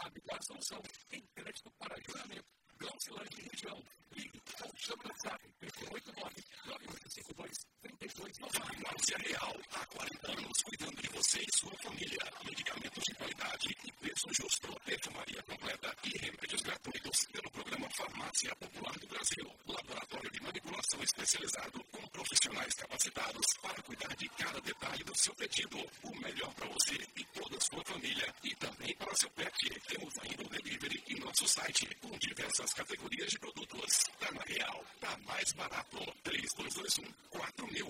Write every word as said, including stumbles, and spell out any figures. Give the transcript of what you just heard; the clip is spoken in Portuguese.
Habitat a solução em crédito para juramento. Glaucilândia região. Ligue ou chame no WhatsApp pelo oito nove nove oito cinco dois três dois nove nove. Farmácia Real, há quarenta anos cuidando de você e sua família. Medicamentos de qualidade e preço justo. Perfumaria completa e remédios gratuitos pelo programa Farmácia Popular do Brasil. Laboratório de manipulação especializado com profissionais capacitados para cuidar de cada detalhe do seu pedido. O melhor para você e toda a sua família. E também para seu pet. Temos ainda o delivery em nosso site com diversas categorias de produtos. Tá na Real, tá mais barato.